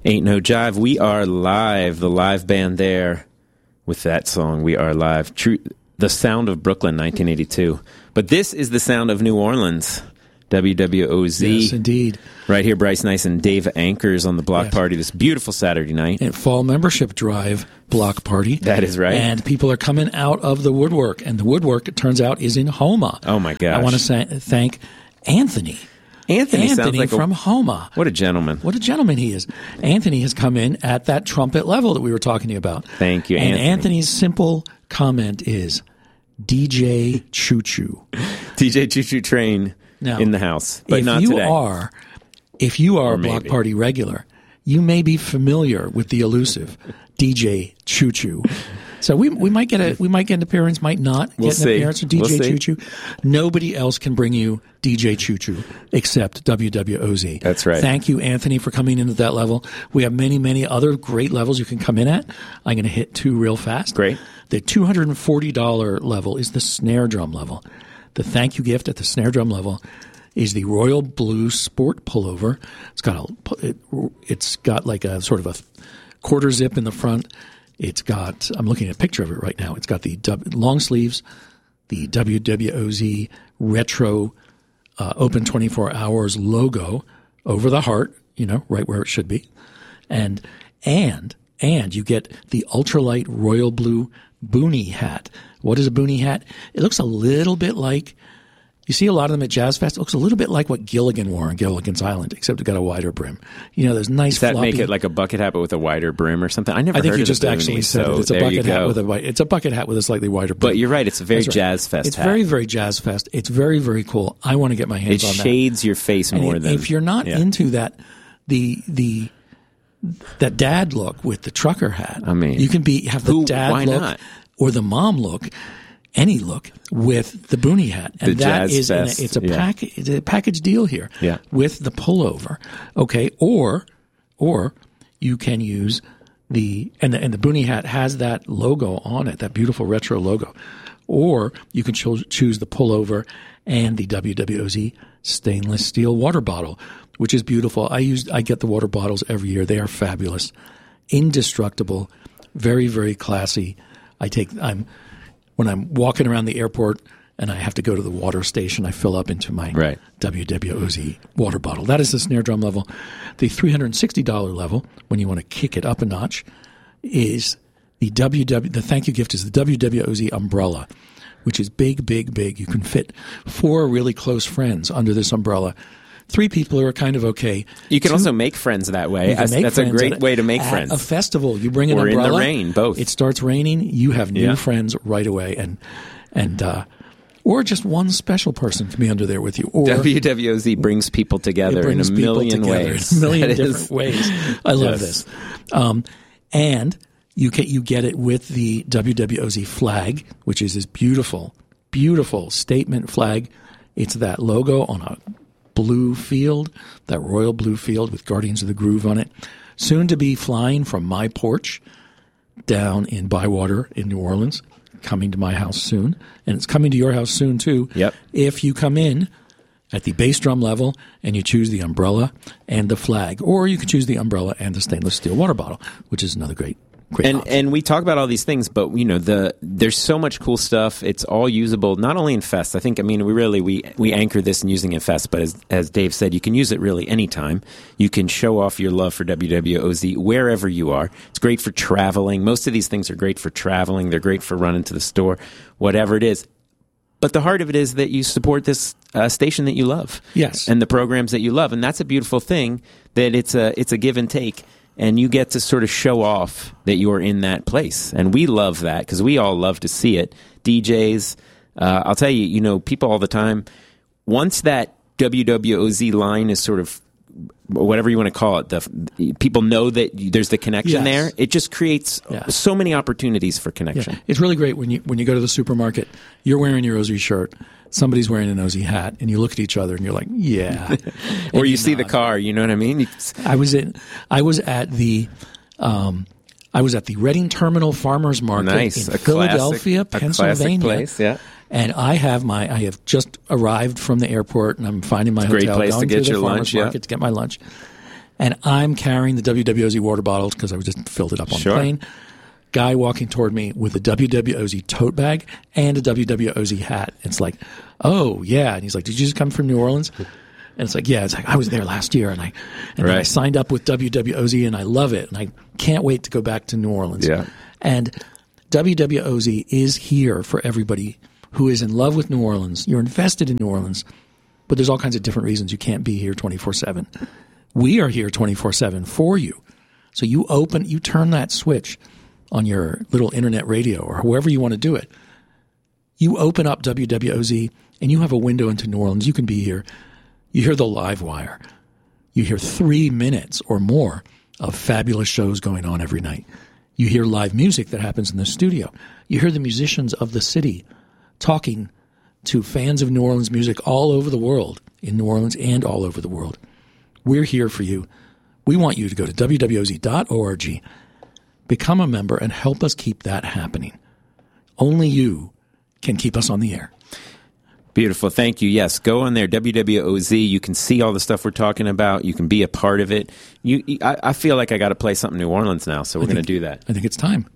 Ain't No Jive. We are live. The live band there with that song. We are live. True, the sound of Brooklyn, 1982. But this is the sound of New Orleans. WWOZ. Yes, indeed. Right here, Bryce Nice and Dave Anchors on the block party this beautiful Saturday night. And fall membership drive block party. That is right. And people are coming out of the woodwork. And the woodwork, it turns out, is in Homa. Oh, my gosh. I want to thank Anthony. Anthony sounds like from Homa. What a gentleman. What a gentleman he is. Anthony has come in at that trumpet level that we were talking to you about. Thank you, and Anthony. Anthony's simple comment is DJ Choo Choo. DJ Choo Choo Train now, in the house, but not today. If you are a block party regular, you may be familiar with the elusive DJ Choo Choo. So we might get an appearance, might not get an appearance from DJ Choo Choo. Nobody else can bring you DJ Choo Choo except WWOZ. That's right. Thank you, Anthony, for coming into that level. We have many, many other great levels you can come in at. I'm going to hit two real fast. Great. The $240 level is the snare drum level. The thank you gift at the snare drum level is the Royal Blue Sport Pullover. It's got like a sort of a quarter zip in the front. It's got, I'm looking at a picture of it right now. It's got the long sleeves, the WWOZ retro open 24 hours logo over the heart, right where it should be. And you get the ultralight royal blue boonie hat. What is a boonie hat? It looks a little bit like, you see a lot of them at Jazz Fest. It looks a little bit like what Gilligan wore on Gilligan's Island, except it got a wider brim. Those nice. Does that make it like a bucket hat but with a wider brim or something? I never. I think heard you of just the actually boonie, said it. It's a bucket hat with it's a bucket hat with a slightly wider brim. But you're right. It's a very Jazz Fest. It's hat. very, very Jazz Fest. It's very, very cool. I want to get my hands on that. It shades your face more than. If you're not into that, that dad look with the trucker hat. I mean, you can have the dad look not? Or the mom look. Any look with the boonie hat, and that is it's a package deal here. Yeah. With the pullover, okay, or you can use the boonie hat has that logo on it, that beautiful retro logo, or you can choose the pullover and the WWOZ stainless steel water bottle, which is beautiful. I get the water bottles every year. They are fabulous, indestructible, very, very classy. When I'm walking around the airport and I have to go to the water station, I fill up into my WWOZ water bottle. That is the snare drum level. The $360 level, when you want to kick it up a notch, is the thank you gift is the WWOZ umbrella, which is big, big, big. You can fit 4 really close friends under this umbrella. 3 people are kind of okay. You can also make friends that way. That's a great way to make friends. At a festival, you bring an umbrella. Or in the rain, both. It starts raining, you have new friends right away. Or just one special person can be under there with you. Or WWOZ brings people together in a million ways. In a million different ways. I love this. And you get it with the WWOZ flag, which is this beautiful, beautiful statement flag. It's that logo on a blue field, that royal blue field with Guardians of the Groove on it. Soon to be flying from my porch down in Bywater in New Orleans, coming to my house soon. And it's coming to your house soon, too. Yep. If you come in at the bass drum level and you choose the umbrella and the flag, or you can choose the umbrella and the stainless steel water bottle, which is another great option. And we talk about all these things, but there's so much cool stuff. It's all usable, not only in Fest. We anchor this in using it in Fest, but as Dave said, you can use it really anytime. You can show off your love for WWOZ wherever you are. It's great for traveling. Most of these things are great for traveling. They're great for running to the store, whatever it is. But the heart of it is that you support this station that you love. Yes. And the programs that you love. And that's a beautiful thing, that it's a give and take. And you get to sort of show off that you're in that place. And we love that because we all love to see it. DJs, I'll tell you, people all the time, once that WWOZ line is sort of, whatever you want to call it, people know that there's the connection there. It just creates so many opportunities for connection. Yeah. It's really great when you go to the supermarket, you're wearing your Ozzy shirt, somebody's wearing an Ozzy hat, and you look at each other and you're like, yeah. Or you see the car, you know what I mean? I was at the Reading Terminal Farmers Market in Philadelphia, Pennsylvania. Place, yeah. And I have just arrived from the airport, and I'm finding my hotel, great place going to get to the your farmers lunch, market to get my lunch. And I'm carrying the WWOZ water bottles because I just filled it up on the plane. Guy walking toward me with a WWOZ tote bag and a WWOZ hat. It's like, oh, yeah. And he's like, did you just come from New Orleans? And it's like, yeah. It's like, I was there last year, and then I signed up with WWOZ, and I love it. And I can't wait to go back to New Orleans. Yeah. And WWOZ is here for everybody who is in love with New Orleans. You're invested in New Orleans, but there's all kinds of different reasons you can't be here 24/7. We are here 24/7 for you. So you turn that switch on your little internet radio or wherever you want to do it. You open up WWOZ and you have a window into New Orleans. You can be here. You hear the live wire. You hear 3 minutes or more of fabulous shows going on every night. You hear live music that happens in the studio. You hear the musicians of the city talking to fans of New Orleans music all over the world, in New Orleans and all over the world. We're here for you. We want you to go to wwoz.org, become a member, and help us keep that happening. Only you can keep us on the air. Beautiful. Thank you. Yes, go on there, WWOZ. You can see all the stuff we're talking about. You can be a part of it. I feel like I got to play something New Orleans now, so we're going to do that. I think it's time.